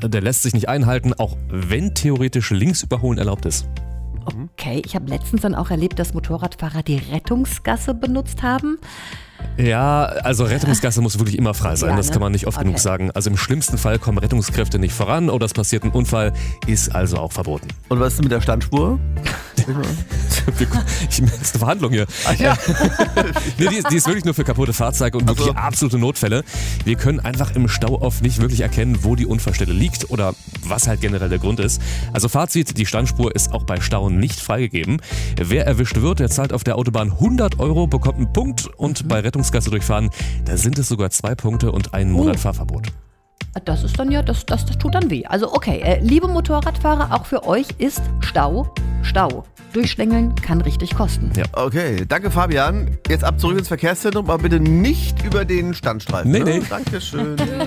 der lässt sich nicht einhalten, auch wenn theoretisch Linksüberholen erlaubt ist. Okay, ich habe letztens dann auch erlebt, dass Motorradfahrer die Rettungsgasse benutzt haben. Ja, also Rettungsgasse muss wirklich immer frei sein, Ja, das ne? kann man nicht oft Okay. genug sagen. Also im schlimmsten Fall kommen Rettungskräfte nicht voran oder es passiert ein Unfall, ist also auch verboten. Und was ist denn mit der Standspur? Das ist eine Verhandlung hier. Ach ja. Nee, die ist wirklich nur für kaputte Fahrzeuge und wirklich absolute Notfälle. Wir können einfach im Stau oft nicht wirklich erkennen, wo die Unfallstelle liegt oder was halt generell der Grund ist. Also Fazit, die Standspur ist auch bei Stau nicht freigegeben. Wer erwischt wird, der zahlt auf der Autobahn 100 €, bekommt einen Punkt und bei Rettungsgasse durchfahren, da sind es sogar 2 Punkte und einen Monat Fahrverbot. Das ist dann ja, das tut dann weh. Also okay, liebe Motorradfahrer, auch für euch ist Stau. Durchschlängeln kann richtig kosten. Ja. Okay, danke Fabian. Jetzt ab zurück ins Verkehrszentrum, aber bitte nicht über den Standstreifen. Nee, ne? nee. Dankeschön.